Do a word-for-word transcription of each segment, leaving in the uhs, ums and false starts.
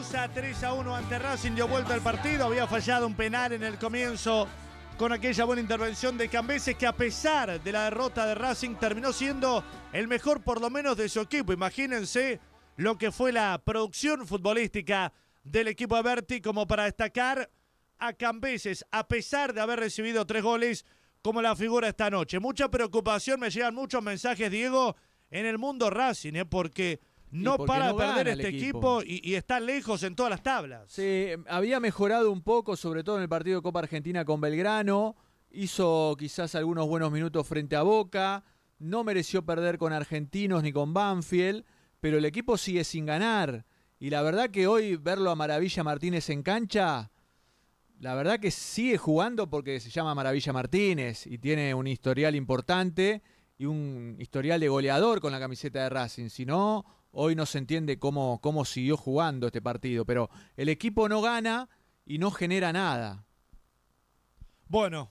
Mendoza, tres a uno ante Racing, dio vuelta al partido. Había fallado un penal en el comienzo con aquella buena intervención de Cambeses, que a pesar de la derrota de Racing terminó siendo el mejor por lo menos de su equipo. Imagínense lo que fue la producción futbolística del equipo de Berti como para destacar a Cambeses, a pesar de haber recibido tres goles, como la figura esta noche. Mucha preocupación, me llegan muchos mensajes, Diego, en el mundo Racing, ¿eh? porque no porque para no de perder gana este el equipo, equipo y, y está lejos en todas las tablas. Sí, había mejorado un poco, sobre todo en el partido de Copa Argentina con Belgrano. Hizo quizás algunos buenos minutos frente a Boca. No mereció perder con Argentinos ni con Banfield, pero el equipo sigue sin ganar. Y la verdad que hoy verlo a Maravilla Martínez en cancha, la verdad que sigue jugando porque se llama Maravilla Martínez y tiene un historial importante y un historial de goleador con la camiseta de Racing. Si no, hoy no se entiende cómo, cómo siguió jugando este partido. Pero el equipo no gana y no genera nada. Bueno,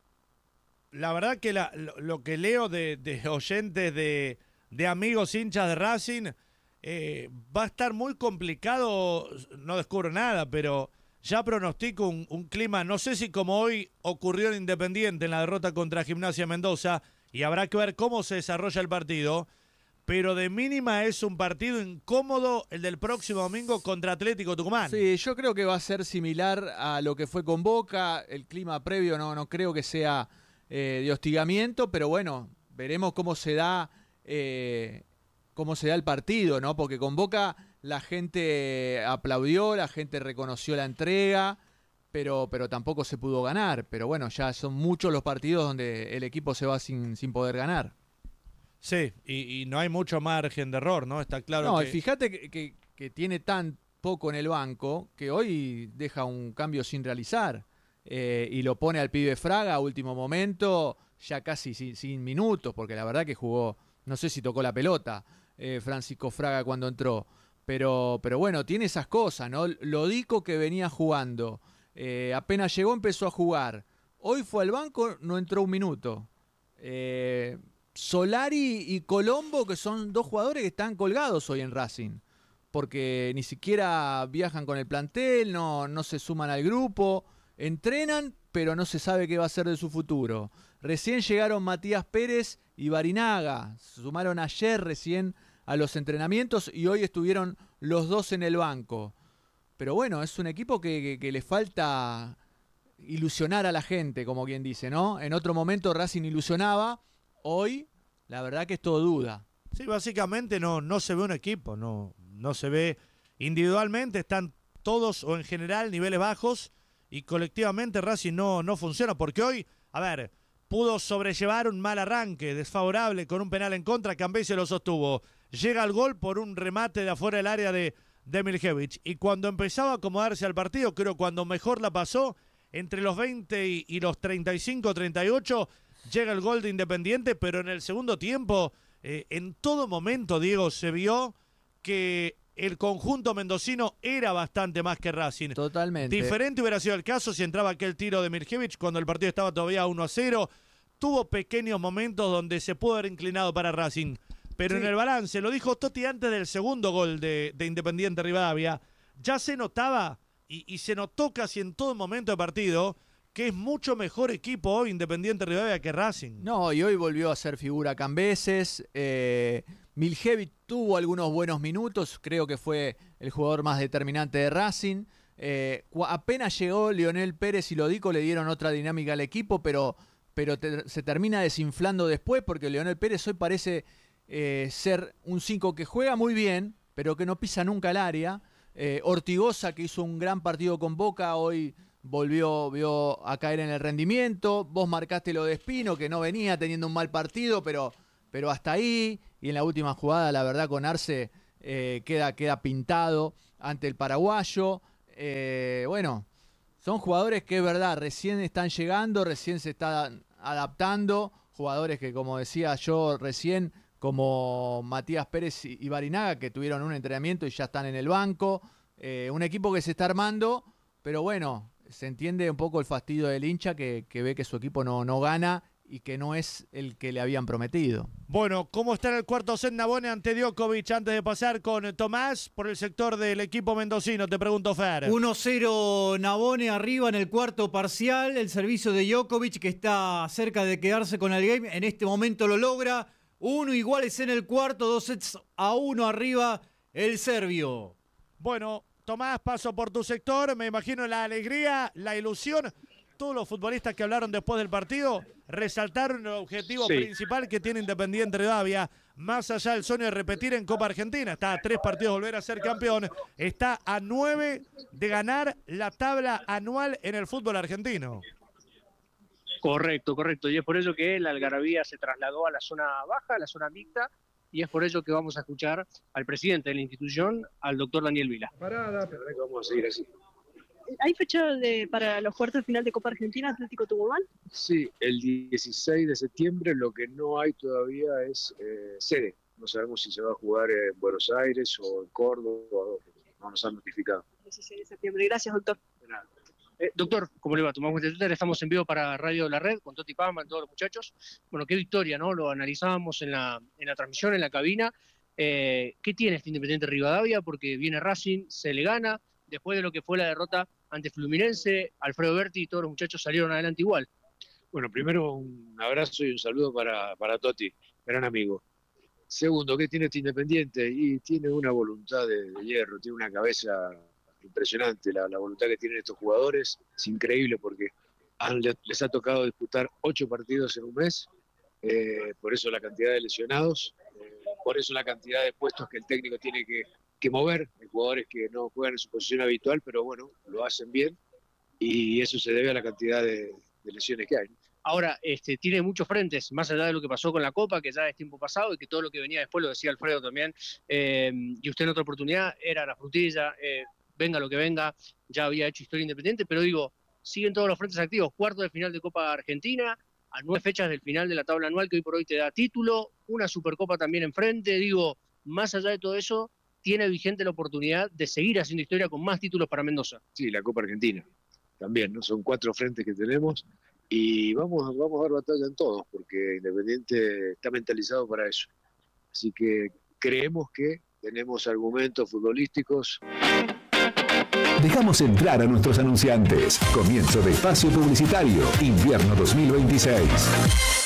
la verdad que la, lo, lo que leo de, de oyentes, de, de amigos hinchas de Racing, eh, va a estar muy complicado. No descubro nada, pero ya pronostico un, un clima, no sé si como hoy ocurrió en Independiente en la derrota contra Gimnasia Mendoza, y habrá que ver cómo se desarrolla el partido, pero de mínima es un partido incómodo el del próximo domingo contra Atlético Tucumán. Sí, yo creo que va a ser similar a lo que fue con Boca. El clima previo no, no creo que sea eh, de hostigamiento, pero bueno, veremos cómo se da eh, cómo se da el partido, ¿no? Porque con Boca la gente aplaudió, la gente reconoció la entrega, pero, pero tampoco se pudo ganar. Pero bueno, ya son muchos los partidos donde el equipo se va sin, sin poder ganar. Sí, y, y no hay mucho margen de error, ¿no? Está claro no, que... y fíjate que, que, que tiene tan poco en el banco que hoy deja un cambio sin realizar. Eh, y lo pone al pibe Fraga a último momento, ya casi sin, sin minutos, porque la verdad que jugó, no sé si tocó la pelota eh, Francisco Fraga cuando entró. Pero, pero bueno, tiene esas cosas, ¿no? Lodico que venía jugando, eh, apenas llegó empezó a jugar. Hoy fue al banco, no entró un minuto. Eh... Solari y Colombo, que son dos jugadores que están colgados hoy en Racing, porque ni siquiera viajan con el plantel, no, no se suman al grupo, entrenan, pero no se sabe qué va a ser de su futuro. Recién llegaron Matías Pérez y Barinaga, se sumaron ayer recién a los entrenamientos y hoy estuvieron los dos en el banco. Pero bueno, es un equipo que, que, que le falta ilusionar a la gente, como quien dice, ¿no? En otro momento Racing ilusionaba. Hoy, la verdad que es todo duda. Sí, básicamente no, no se ve un equipo, no, no se ve individualmente, están todos o en general niveles bajos, y colectivamente Racing no, no funciona, porque hoy, a ver, pudo sobrellevar un mal arranque desfavorable con un penal en contra, Cambeses lo sostuvo, llega al gol por un remate de afuera del área de, de Miljevic, y cuando empezaba a acomodarse al partido, creo cuando mejor la pasó, entre los veinte y, y los treinta y cinco, treinta y ocho, llega el gol de Independiente, pero en el segundo tiempo, eh, en todo momento, Diego, se vio que el conjunto mendocino era bastante más que Racing. Totalmente. Diferente hubiera sido el caso si entraba aquel tiro de Mirjevic cuando el partido estaba todavía uno a cero. Tuvo pequeños momentos donde se pudo haber inclinado para Racing, pero sí, en el balance, lo dijo Totti antes del segundo gol de, de Independiente Rivadavia, ya se notaba y, y se notó casi en todo momento de partido que es mucho mejor equipo hoy Independiente Rivadavia que Racing. No, y hoy volvió a ser figura Cambeses. Eh, Miljevic tuvo algunos buenos minutos, creo que fue el jugador más determinante de Racing. Eh, apenas llegó Lionel Pérez y Lodico, le dieron otra dinámica al equipo, pero, pero te, se termina desinflando después, porque Lionel Pérez hoy parece eh, ser un cinco que juega muy bien, pero que no pisa nunca el área. Eh, Ortigoza, que hizo un gran partido con Boca, hoy volvió vio a caer en el rendimiento. Vos marcaste lo de Espino, que no venía teniendo un mal partido, pero, pero hasta ahí. Y en la última jugada, la verdad, con Arce eh, queda, queda pintado ante el paraguayo. Eh, bueno, son jugadores que es verdad, recién están llegando, recién se están adaptando. Jugadores que, como decía yo recién, como Matías Pérez y Barinaga, que tuvieron un entrenamiento y ya están en el banco. Eh, un equipo que se está armando, pero bueno, se entiende un poco el fastidio del hincha que, que ve que su equipo no, no gana y que no es el que le habían prometido. Bueno, ¿cómo está en el cuarto set Navone ante Djokovic antes de pasar con Tomás por el sector del equipo mendocino? Te pregunto, Fer. uno cero Navone arriba en el cuarto parcial. El servicio de Djokovic, que está cerca de quedarse con el game, en este momento lo logra. Uno iguales en el cuarto, dos sets a uno arriba el serbio. Bueno, Tomás, paso por tu sector. Me imagino la alegría, la ilusión. Todos los futbolistas que hablaron después del partido resaltaron el objetivo sí. principal que tiene Independiente Rivadavia, más allá del sueño de repetir en Copa Argentina. Está a tres partidos de volver a ser campeón, está a nueve de ganar la tabla anual en el fútbol argentino. Correcto, correcto, y es por ello que la algarabía se trasladó a la zona baja, a la zona mixta, y es por ello que vamos a escuchar al presidente de la institución, al doctor Daniel Vila. Parada, pero que vamos a seguir así. ¿Hay fecha de, para los cuartos de final de Copa Argentina Atlético Tucumán? Sí, el dieciséis de septiembre. Lo que no hay todavía es eh, sede. No sabemos si se va a jugar en Buenos Aires o en Córdoba. No nos han notificado. dieciséis de septiembre. Gracias, doctor. De nada. Eh, doctor, ¿cómo le va? Tomás Winchester, estamos en vivo para Radio La Red con Toti Pazman, todos los muchachos. Bueno, qué victoria, ¿no? Lo analizábamos en la, en la transmisión, en la cabina. Eh, ¿Qué tiene este Independiente Rivadavia? Porque viene Racing, se le gana. Después de lo que fue la derrota ante Fluminense, Alfredo Berti y todos los muchachos salieron adelante igual. Bueno, primero un abrazo y un saludo para, para Toti, gran amigo. Segundo, ¿qué tiene este Independiente? Y tiene una voluntad de, de hierro, tiene una cabeza impresionante. La, la voluntad que tienen estos jugadores es increíble porque han, les ha tocado disputar ocho partidos en un mes, eh, por eso la cantidad de lesionados, eh, por eso la cantidad de puestos que el técnico tiene que que mover, hay jugadores que no juegan en su posición habitual, pero bueno, lo hacen bien, y eso se debe a la cantidad de, de lesiones que hay. Ahora, este, tiene muchos frentes, más allá de lo que pasó con la Copa, que ya es tiempo pasado, y que todo lo que venía después, lo decía Alfredo también, eh, y usted en otra oportunidad, era la frutilla, eh, venga lo que venga, ya había hecho historia Independiente, pero digo, siguen todos los frentes activos, cuarto de final de Copa Argentina, a nueve fechas del final de la tabla anual, que hoy por hoy te da título, una Supercopa también enfrente, digo, más allá de todo eso, tiene vigente la oportunidad de seguir haciendo historia con más títulos para Mendoza. Sí, la Copa Argentina también, ¿no? Son cuatro frentes que tenemos y vamos, vamos a dar batalla en todos porque Independiente está mentalizado para eso. Así que creemos que tenemos argumentos futbolísticos. Dejamos entrar a nuestros anunciantes. Comienzo de espacio publicitario, invierno dos mil veintiséis.